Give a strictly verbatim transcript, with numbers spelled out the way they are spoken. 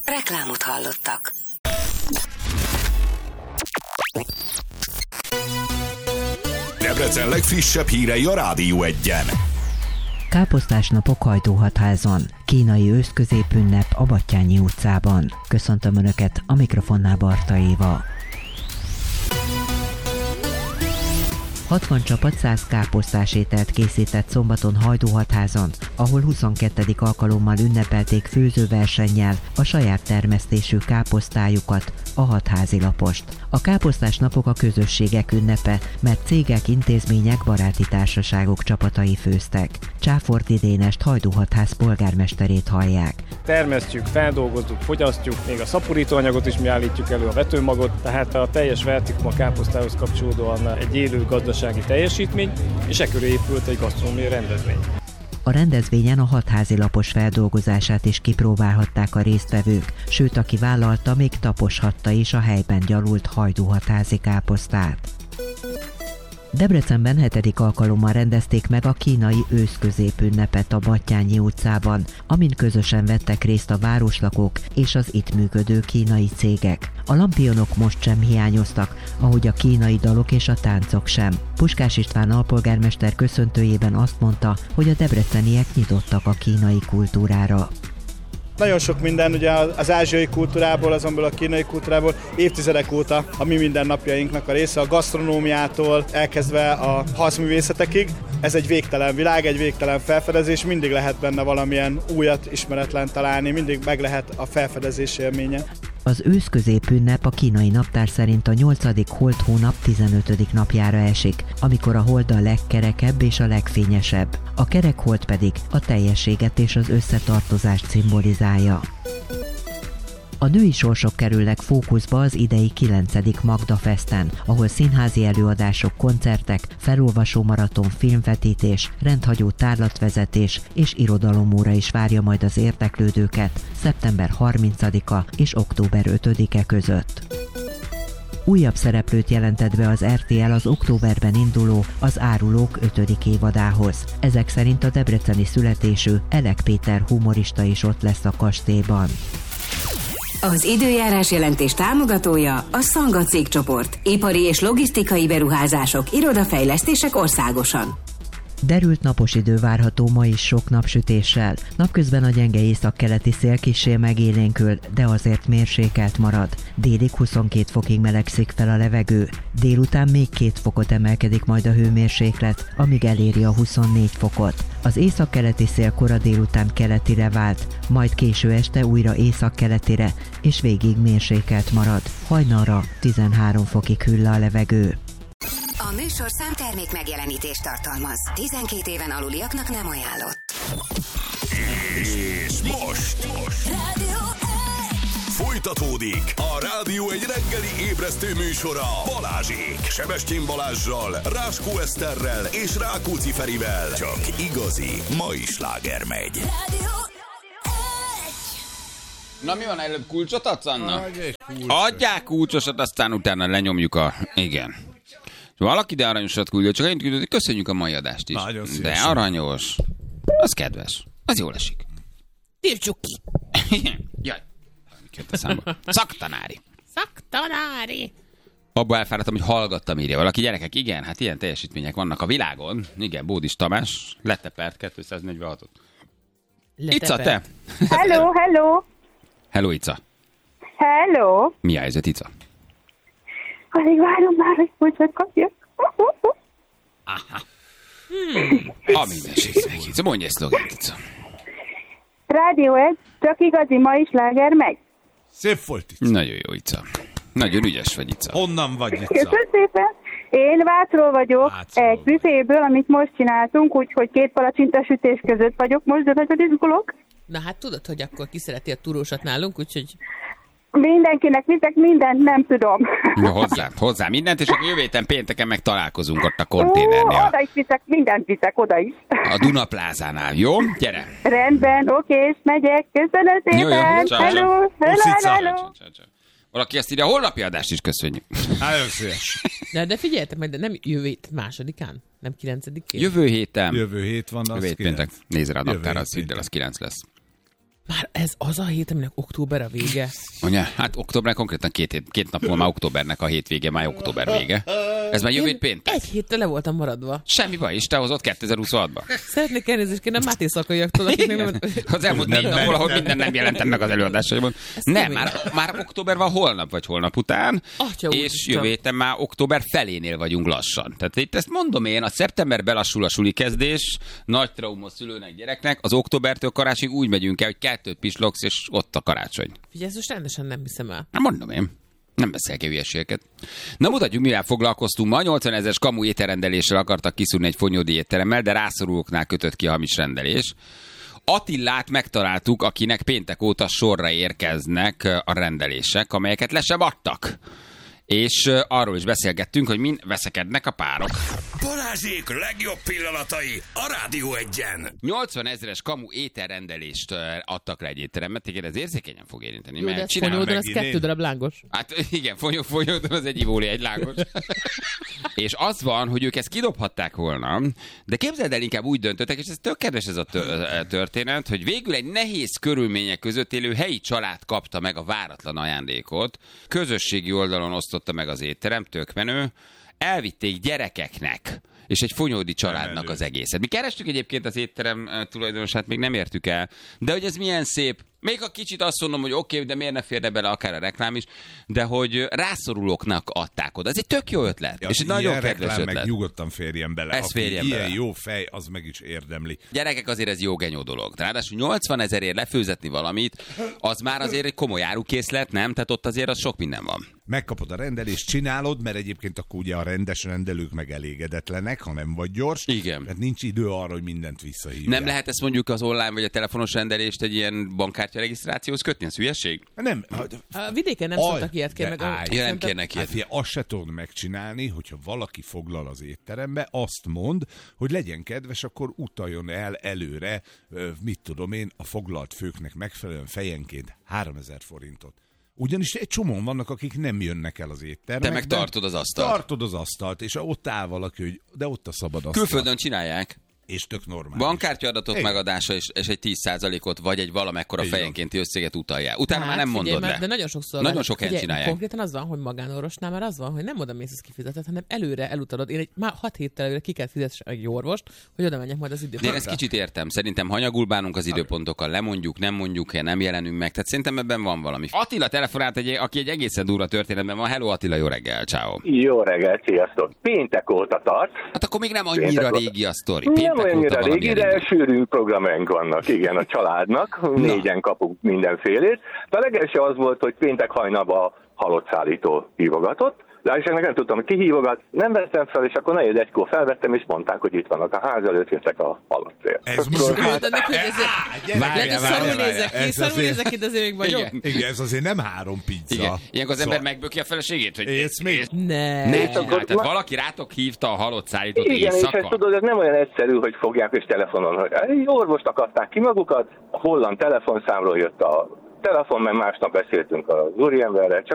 Reklámot hallottak. Debrecen legfrissebb hírei a Rádió Egyen. Káposztás napok Hajdúhatházon. Kínai őszközépünnep a Batthyány utcában. Köszöntöm Önöket, a mikrofonnál Barta Éva. hatvan csapat száz káposztás ételt készített szombaton Hajdúhatházon, ahol huszonkettedik alkalommal ünnepelték főzőversennyel a saját termesztésű káposztájukat, a hatházilapost. A káposztás napok a közösségek ünnepe, mert cégek, intézmények, baráti társaságok csapatai főztek. Csáfordi Dénest, Hajdúhatház polgármesterét hallják. Termesztjük, feldolgozzuk, fogyasztjuk, még a szaporítóanyagot is mi állítjuk elő, a vetőmagot, tehát a teljes vertikum a káposztához kapcsolódóan egy élő gazdasági teljesítmény, és e köré épült egy gasztronómiai rendezvény. A rendezvényen a hatházilapos feldolgozását is kipróbálhatták a résztvevők, sőt, aki vállalta, még taposhatta is a helyben gyalult hajdúhatházi káposztát. Debrecenben hetedik alkalommal rendezték meg a kínai őszközépünnepet a Batthyány utcában, amin közösen vettek részt a városlakók és az itt működő kínai cégek. A lampionok most sem hiányoztak, ahogy a kínai dalok és a táncok sem. Puskás István alpolgármester köszöntőjében azt mondta, hogy a debreceniek nyitottak a kínai kultúrára. Nagyon sok minden ugye az ázsiai kultúrából, azonból a kínai kultúrából évtizedek óta a mi mindennapjainknak a része, a gasztronómiától elkezdve a harcművészetekig. Ez egy végtelen világ, egy végtelen felfedezés, mindig lehet benne valamilyen újat, ismeretlen találni, mindig meg lehet a felfedezés élménye. Az őszközépünnep a kínai naptár szerint a nyolcadik holt hónap tizenötödik napjára esik, amikor a hold a legkerekebb és a legfényesebb. A kerek hold pedig a teljességet és az összetartozást szimbolizálja. A női sorsok kerülnek fókuszba az idei kilencedik Magda Festen, ahol színházi előadások, koncertek, felolvasó maraton, filmvetítés, rendhagyó tárlatvezetés és irodalomóra is várja majd az érdeklődőket szeptember harmincadika és október ötödike között. Újabb szereplőt jelentett be az er té el az októberben induló Az árulók ötödik évadához. Ezek szerint a debreceni születésű Elek Péter humorista is ott lesz a kastélyban. Az időjárás jelentés támogatója a Szanga cégcsoport. Ipari és logisztikai beruházások, irodafejlesztések országosan. Derült napos idő várható ma is sok napsütéssel. Napközben a gyenge északkeleti szél kissé megélénkül, de azért mérsékelt marad. Délig huszonkét fokig melegszik fel a levegő. Délután még két fokot emelkedik majd a hőmérséklet, amíg eléri a huszonnégy fokot. Az északkeleti szél kora délután keletire vált, majd késő este újra északkeletire, és végig mérsékelt marad. Hajnalra tizenhárom fokig hűl le a levegő. A műsorszám termék megjelenítést tartalmaz. tizenkét éven aluliaknak nem ajánlott. És most, most. Rádió Folytatódik a Rádió egy reggeli ébresztő műsora Balázsék. Sebestyén Balázssal, Ráskó Eszterrel és Rákóczi Ferivel. Csak igazi mai sláger megy. Rádió Na mi van, előbb kulcsot adsz, Anna? Adják kulcsosat, aztán utána lenyomjuk a... Igen. Valaki de aranyosat küldő, csak én küldő, köszönjük a mai adást is. De aranyos. Az kedves. Az jól esik. Írtsuk ki. Jaj. Mikért a számba? Szaktanári. Szaktanári. Abba elfáradtam, hogy hallgattam, írja valaki. Gyerekek, igen, hát ilyen teljesítmények vannak a világon. Igen, Bódis Tamás letepert kétszáznegyvenhatot. Ica, te? Hello, hello. Hello, Ica. Hello. Mi a helyzet, Ica? Alig várom már, hogy kulcsot kapjak. Aha. Hmm. A mindenségnek, Ica. Mondj egy szlogent, Ica. Rádió egy, csak igazi mai sláger megy. Szép volt, Ica. Nagyon jó, Ica. Nagyon ügyes vagy, Ica. Honnan vagy, Ica? Köszönöm szépen. Én Vácról vagyok, Vácról. Egy büféből, amit most csináltunk, úgyhogy két palacsintásütés között vagyok most, de nagyon izgulok. Na hát tudod, hogy akkor ki szereti a turósat nálunk, úgyhogy... Mindenkinek, viszek mindent, nem tudom. Ja, hozzá, hozzá mindent, és akkor jövő héten pénteken meg találkozunk ott a konténernél. Ó, oda is viszek, mindent viszek, oda is. A Duna plázánál, jó? Gyere! Rendben, oké, megyek, köszönöm szépen. Jó, jó, ciao, hello, hello, hello. Valaki ezt írja, a holnapi adást is köszönjük. Nagyon szíves. De, de figyeljetek meg, de nem jövő hét másodikán? Nem kilencedikén? Jövő héten. Jövő hét van, az Jövő hét péntek. Nézd rá a naptára, az hidd el, az kilenc lesz. Már ez az a hét, aminek október a vége. Ugye, hát október konkrétan két, hét, két nap múlva már októbernek a hétvége, már október vége. Ez már jövő péntek. Egy héttel le voltam maradva. Semmi baj, és te hozott kétezer-huszonhatba. Szeretnék elnézést kérni a Máté szakaiaktól, akik még nem... Az elmúlt négy nap valahol minden nem jelentem meg az előadásaiban. Nem, már, már október van holnap, vagy holnap után, Atya és jövő héten már október felénél vagyunk lassan. Tehát itt ezt mondom én, a szeptember belassul a suli kezdés, nagy trauma szülőnek, gyereknek, az októbertől karácsonyig úgy megyünk el, hogy kettőt pislogsz, és ott a karácsony. Figyelj, ezt most rendesen nem hiszem el. Na, mondom én. Nem beszélek hülyeségeket. Na mutatjuk, mivel foglalkoztunk ma. nyolcvanezres kamu ételrendeléssel akartak kiszúrni egy fonyódi étteremmel, de rászorulóknál kötött ki a hamis rendelés. Attillát megtaláltuk, akinek péntek óta sorra érkeznek a rendelések, amelyeket le sem adtak. És arról is beszélgettünk, hogy min veszekednek a párok. Balázsék legjobb pillanatai a Rádió egyen. nyolcvanezres kamu ételrendelést adtak le egy étterembe, téged ez érzékenyen fog érinteni. Jó, de ez fonyódon, az kettő darab lángos. Hát igen, fonyó, fonyódon az egy ivóli, egy lángos. És az van, hogy ők ezt kidobhatták volna, de képzeld el, inkább úgy döntöttek, és ez tök kedves ez a történet, hogy végül egy nehéz körülmények között élő helyi család kapta meg a váratlan ajándékot. Közösségi oldalon osztotta meg az étterem, tök menő. Elvitték gyerekeknek, és egy fonyódi családnak az egészet. Mi kerestük egyébként az étterem tulajdonosát, még nem értük el, de hogy ez milyen szép. Még a kicsit azt mondom, hogy oké, okay, de miért ne férne bele akár a reklám is, de hogy rászorulóknak adták oda. Ez egy tök jó ötlet, ja, és egy nagyon kedves ötlet. Meg nyugodtan férjen bele. Ez férjen Aki bele. Ilyen jó fej, az meg is érdemli. Gyerekek, azért ez jó genyó dolog. Ráadásul nyolcvan ezerért lefőzetni valamit, az már azért egy komoly árukészlet, nem? Tehát ott azért az sok minden van. Megkapod a rendelést, csinálod, mert egyébként akkor ugye a rendes rendelők meg elégedetlenek, ha nem vagy gyors. Igen. Tehát nincs idő arra, hogy mindent visszahívják. Nem lehet ezt mondjuk az online vagy a telefonos rendelést egy ilyen bankkártya regisztrációhoz kötni? Ez hülyeség? Nem. A vidéken nem szoktak ilyet kérni. Ja, nem kérnek ilyet. Hát azt se tudod megcsinálni, hogyha valaki foglal az étterembe, azt mond, hogy legyen kedves, akkor utaljon el előre, mit tudom én, a foglalt főknek megfelelően fejenként háromezer forintot. Ugyanis egy csomóan vannak, akik nem jönnek el az éttermekbe. Te meg tartod az asztalt. Tartod az asztalt, és ott áll valaki, hogy de ott a szabad asztal. Külföldön csinálják. És tök normális. Bankkártya adatok megadása és, és egy tíz százalékot vagy egy valamekkora Igen. fejenkénti összeget utaljál. Utána hát, már nem mondod figyelj, le. De nagyon sokszor Nagyon van, sok helyen figyelj, csinálják. Konkrétan az van, hogy magánorvosnál már az van, hogy nem oda mész, ezt kifizeted, hanem előre elutalod. Én egy már hat héttel előre ki kell fizetni egy orvost, hogy oda menjek majd az időpontra. Én ezt kicsit értem. Szerintem hanyagul bánunk az időpontokkal, lemondjuk, nem mondjuk, nem jelenünk meg. Tehát szerintem ebben van valami. Attila telefonált, egy, aki egy egészen durva történetben van. Hello Attila, jó reggel, ciao. Jó reggel, sziasztok. Péntek óta tart. Hát akkor még nem annyira Péntek régi a sztori. Nem annyira régi, de sűrű programjaink vannak, igen, a családnak. Négyen kapunk mindenfélét. De a legelső az volt, hogy péntek hajnalban halott szállító hívogatott. De és nem tudtam, hogy ki hívogat, nem vettem fel, és akkor negyed egykor felvettem, és mondták, hogy itt vannak a ház előtt, jöttek a halott cél. Ez most hát, lehet, hogy szarul nézek ki, szarul nézek ki, de azért még vagyok. Igen, igen, ez azért nem három pizza. Igen. Ilyenkor az ember megböki a feleségét, hogy ész még? Ne. Ne csinálj, tehát valaki rátok hívta a halott szállítót éjszaka. Igen, és ezt tudod, ez nem olyan egyszerű, hogy fogják és telefonon, hogy egy orvost akarták ki magukat, a holland telefonszámról jött a telefon, mert másnap beszéltünk az úriemberrel, csak